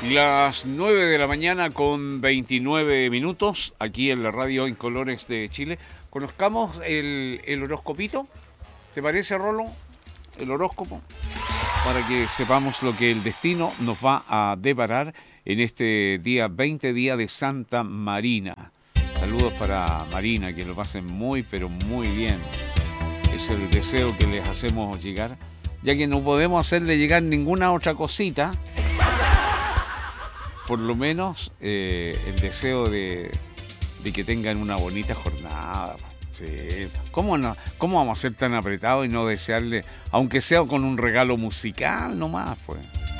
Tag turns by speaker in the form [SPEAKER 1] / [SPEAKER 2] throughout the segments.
[SPEAKER 1] Las 9 de la mañana con 29 minutos, aquí en la radio en Colores de Chile. Conozcamos el horoscopito. ¿Te parece, Rolo? El horóscopo. Para que sepamos lo que el destino nos va a deparar en este día 20, día de Santa Marina. Saludos para Marina, que lo pasen muy, pero muy bien. Es el deseo que les hacemos llegar, ya que no podemos hacerle llegar ninguna otra cosita. Por lo menos el deseo de que tengan una bonita jornada. Sí. ¿Cómo vamos a ser tan apretados y no desearle, aunque sea con un regalo musical nomás, pues?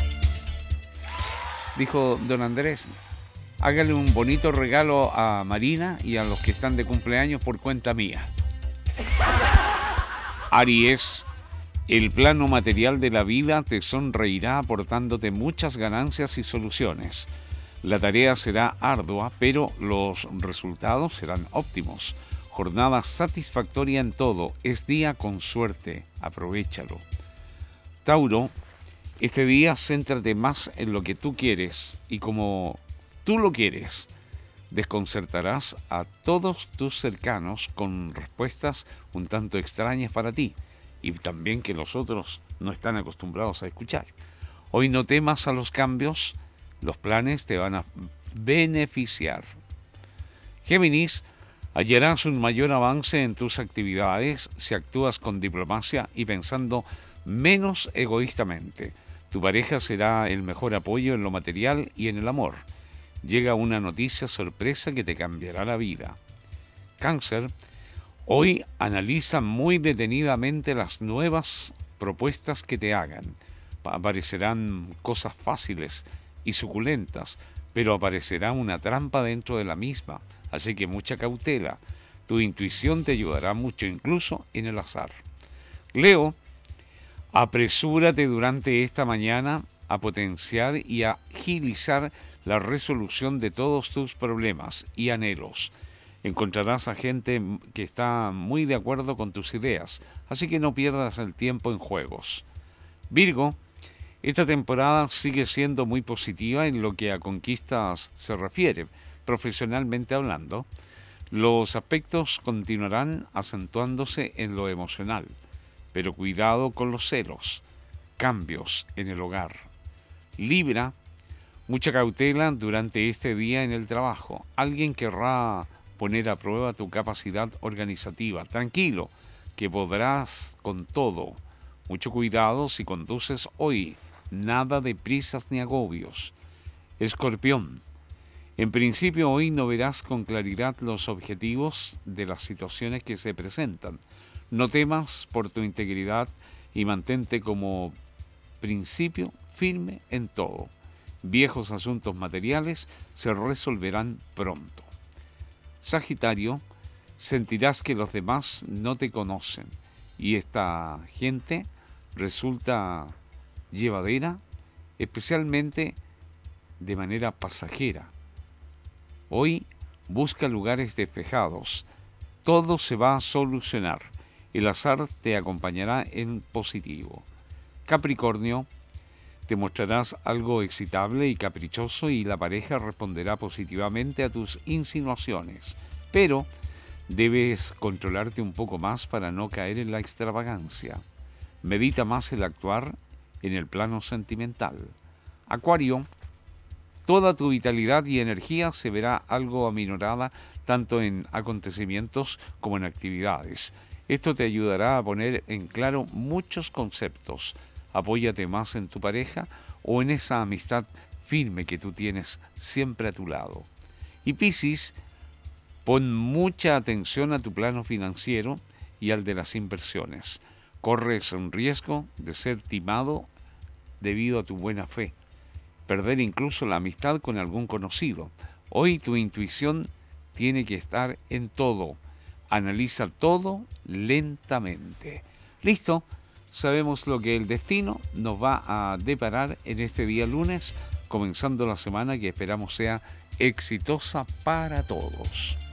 [SPEAKER 1] Dijo don Andrés, hágale un bonito regalo a Marina y a los que están de cumpleaños por cuenta mía. Aries, el plano material de la vida te sonreirá aportándote muchas ganancias y soluciones. La tarea será ardua, pero los resultados serán óptimos. Jornada satisfactoria en todo, es día con suerte, aprovéchalo. Tauro, este día céntrate más en lo que tú quieres y como tú lo quieres. Desconcertarás a todos tus cercanos con respuestas un tanto extrañas para ti y también que los otros no están acostumbrados a escuchar. Hoy no temas a los cambios, los planes te van a beneficiar. Géminis, hallarás un mayor avance en tus actividades si actúas con diplomacia y pensando menos egoístamente. Tu pareja será el mejor apoyo en lo material y en el amor. Llega una noticia sorpresa que te cambiará la vida. Cáncer, hoy analiza muy detenidamente las nuevas propuestas que te hagan. Aparecerán cosas fáciles y suculentas, pero aparecerá una trampa dentro de la misma, así que mucha cautela. Tu intuición te ayudará mucho, incluso en el azar. Leo, apresúrate durante esta mañana a potenciar y a agilizar la resolución de todos tus problemas y anhelos. Encontrarás a gente que está muy de acuerdo con tus ideas, así que no pierdas el tiempo en juegos. Virgo, esta temporada sigue siendo muy positiva en lo que a conquistas se refiere, profesionalmente hablando. Los aspectos continuarán acentuándose en lo emocional, pero cuidado con los celos, cambios en el hogar. Libra, mucha cautela durante este día en el trabajo. Alguien querrá poner a prueba tu capacidad organizativa. Tranquilo, que podrás con todo. Mucho cuidado si conduces hoy. Nada de prisas ni agobios. Escorpión, en principio hoy no verás con claridad los objetivos de las situaciones que se presentan. No temas por tu integridad y mantente como principio firme en todo. Viejos asuntos materiales se resolverán pronto. Sagitario, sentirás que los demás no te conocen y esta gente resulta llevadera, especialmente de manera pasajera. Hoy busca lugares despejados. Todo se va a solucionar. El azar te acompañará en positivo. Capricornio, te mostrarás algo excitable y caprichoso y la pareja responderá positivamente a tus insinuaciones. Pero debes controlarte un poco más para no caer en la extravagancia. Medita más el actuar en el plano sentimental. Acuario, toda tu vitalidad y energía se verá algo aminorada tanto en acontecimientos como en actividades. Esto te ayudará a poner en claro muchos conceptos. Apóyate más en tu pareja o en esa amistad firme que tú tienes siempre a tu lado. Y Piscis, pon mucha atención a tu plano financiero y al de las inversiones. Corres un riesgo de ser timado debido a tu buena fe, perder incluso la amistad con algún conocido. Hoy tu intuición tiene que estar en todo. Analiza todo lentamente. ¿Listo? Sabemos lo que el destino nos va a deparar en este día lunes, comenzando la semana que esperamos sea exitosa para todos.